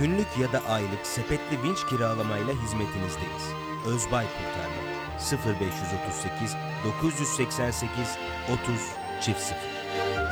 Günlük ya da aylık sepetli vinç kiralamayla hizmetinizdeyiz. Özbay Kurtarma 0538 988 30 00